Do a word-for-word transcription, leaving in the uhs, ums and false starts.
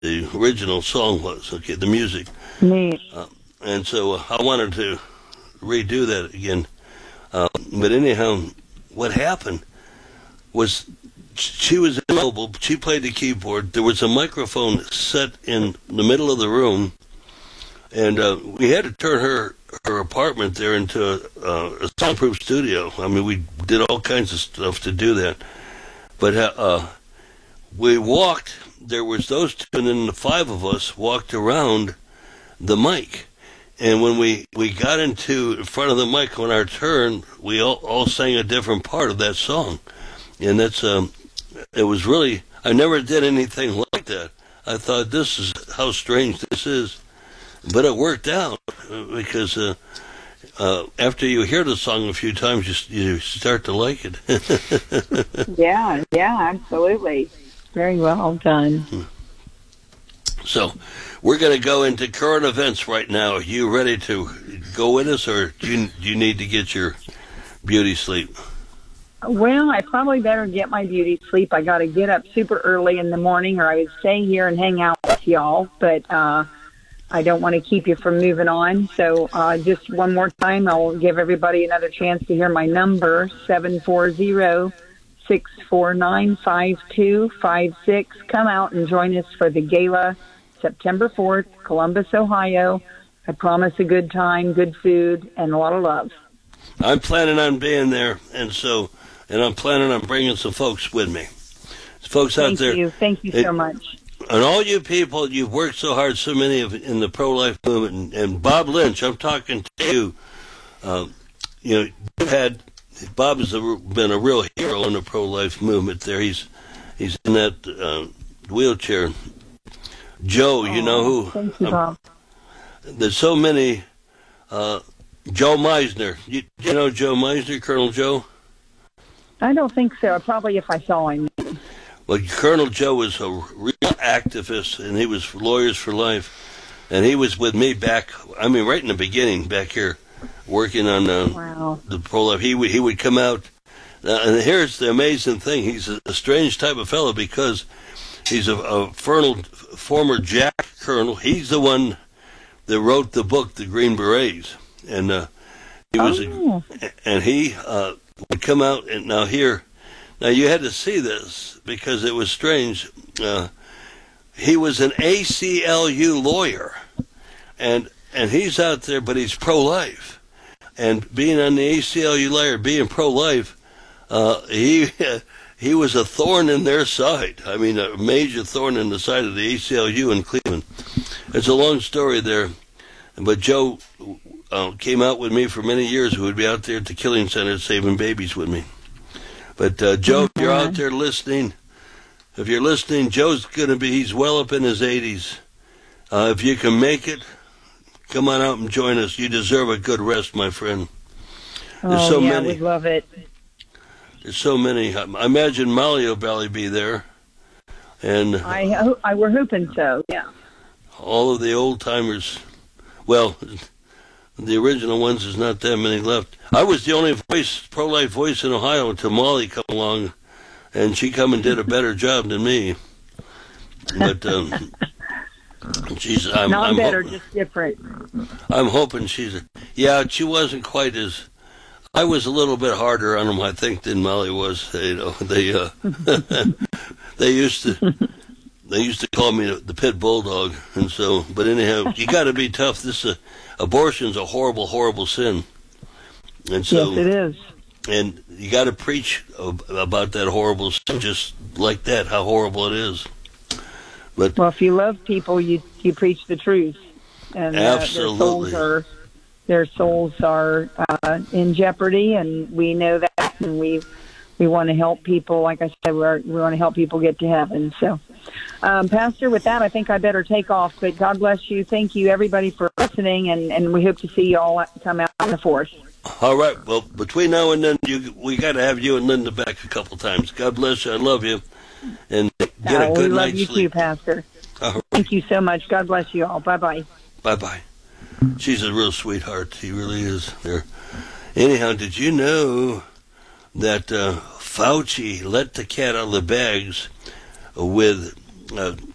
the original song was. Okay, the music. Neat. Uh, and so uh, I wanted to redo that again. Uh, but anyhow, what happened was she was immobile. She played the keyboard. There was a microphone set in the middle of the room, and uh, we had to turn her her apartment there into a, uh, a soundproof studio. I mean, we did all kinds of stuff to do that. But uh, we walked. There was those two, and then the five of us walked around the mic. And when we, we got into in front of the mic on our turn, we all, all sang a different part of that song. And that's um, it was really, I never did anything like that. I thought, this is how strange this is. But it worked out, because uh, uh, after you hear the song a few times, you, you start to like it. yeah, yeah, absolutely. Very well done. So, we're going to go into current events right now. Are you ready to go with us, or do you, do you need to get your beauty sleep? Well, I probably better get my beauty sleep. I got to get up super early in the morning, or I would stay here and hang out with y'all. But uh, I don't want to keep you from moving on. So uh, just one more time, I'll give everybody another chance to hear my number, seven four zero, six four nine, five two five six. Come out and join us for the gala, September fourth, Columbus, Ohio. I promise a good time, good food, and a lot of love. I'm planning on being there, and so, and I'm planning on bringing some folks with me. Folks out Thank there. Thank you. Thank you it, so much. And all you people, you've worked so hard, so many of in the pro-life movement. And, and Bob Lynch, I'm talking to you. Uh, you know, you had Bob has a, been a real hero in the pro-life movement. There, he's he's in that uh, wheelchair. Joe, you oh, know who? Thank you, Bob. Um, there's so many. Uh, Joe Meisner. You, you know Joe Meisner, Colonel Joe? I don't think so. Probably if I saw him. Well, Colonel Joe was a real activist, and he was Lawyers for Life. And he was with me back, I mean, right in the beginning, back here, working on uh, wow. the pro-life. He would, he would come out, uh, and here's the amazing thing. He's a, a strange type of fellow, because he's a, a fernal, former Jack Colonel. He's the one that wrote the book, The Green Berets. And uh, he was, oh. a, and he uh, would come out, and now here, now you had to see this because it was strange. Uh, he was an A C L U lawyer, and and he's out there, but he's pro-life, and being on the A C L U lawyer, being pro-life, uh, he he was a thorn in their side. I mean, a major thorn in the side of the A C L U in Cleveland. It's a long story there, but Joe. Uh, came out with me for many years, who would be out there at the killing center saving babies with me. But uh, Joe, if you're out there listening, if you're listening, Joe's going to be, he's well up in his eighties. Uh, if you can make it, come on out and join us. You deserve a good rest, my friend. There's oh, so yeah, many. we love it. There's so many. I imagine Molly will probably be there. And I, ho- I we're hoping so, yeah. All of the old-timers, well... The original ones, there's not that many left. I was the only voice, pro-life voice in Ohio until Molly come along, and she come and did a better job than me. But um, she's I'm, not I'm better, ho- just different. I'm hoping she's a, yeah. She wasn't quite as. I was a little bit harder on them, I think, than Molly was. You know, they uh, they used to. They used to call me the pit bulldog, and so. But anyhow, you got to be tough. This uh, abortion's a horrible, horrible sin, and so yes, it is. And you got to preach about that horrible sin, just like that, how horrible it is. But well, if you love people, you you preach the truth, and uh, their souls are their souls are uh, in jeopardy, and we know that, and we we want to help people. Like I said, we we want to help people get to heaven. So. Um, Pastor, with that, I think I better take off, but God bless you. Thank you, everybody, for listening, and, and we hope to see you all come out on the fourth. All right. Well, between now and then, you, we got to have you and Linda back a couple times. God bless you. I love you. And get uh, a good we love night's you sleep. too, Pastor. Right. Thank you so much. God bless you all. Bye-bye. Bye-bye. She's a real sweetheart. She really is. There. Anyhow, did you know that uh, Fauci let the cat out of the bags with... Uh,